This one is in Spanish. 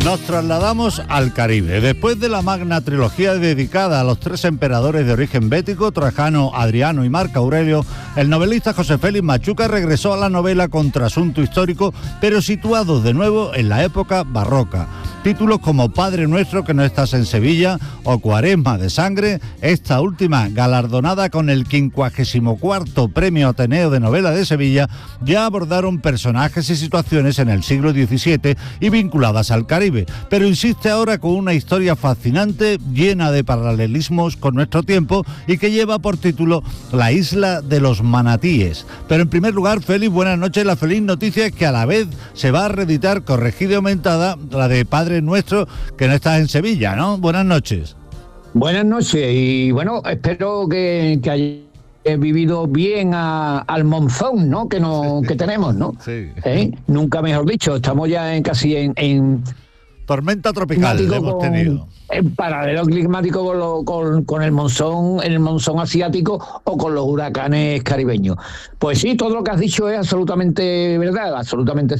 Nos trasladamos al Caribe. Después de la magna trilogía dedicada a los tres emperadores de origen bético, Trajano, Adriano y Marco Aurelio, el novelista José Félix Machuca regresó a la novela con trasunto histórico, pero situado de nuevo en la época barroca. Títulos como Padre Nuestro que no estás en Sevilla o Cuaresma de Sangre, esta última galardonada con el 54º Premio Ateneo de Novela de Sevilla, ya abordaron personajes y situaciones en el siglo XVII y vinculadas al Caribe, pero insiste ahora con una historia fascinante, llena de paralelismos con nuestro tiempo y que lleva por título La isla de los manatíes. Pero en primer lugar, Félix, buenas noches. La feliz noticia es que a la vez se va a reeditar, corregida y aumentada, la de Padre Nuestro que no estás en Sevilla, ¿no? Buenas noches. Buenas noches y bueno, espero que hayáis vivido bien al monzón, ¿no? Que tenemos, ¿no? Sí. Nunca mejor dicho, estamos ya casi en tormenta tropical hemos tenido. En paralelo climático con el monzón asiático o con los huracanes caribeños. Pues sí, todo lo que has dicho es absolutamente verdad, absolutamente